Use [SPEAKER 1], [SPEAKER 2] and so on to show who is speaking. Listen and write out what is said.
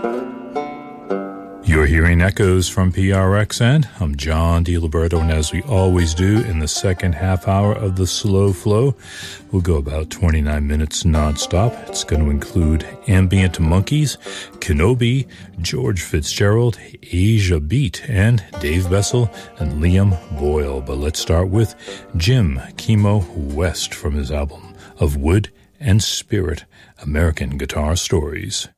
[SPEAKER 1] You're hearing echoes from PRXN. I'm John DiLiberto, and as we always do in the second half hour of the Slow Flow, we'll go about 29 minutes nonstop. It's going to include Ambient Monkeys, Kenobi, George Fitzgerald, Asia Beat, and Dave Bessel and Liam Boyle. But let's start with Jim Chemo West from his album Of Wood and Spirit, American Guitar Stories.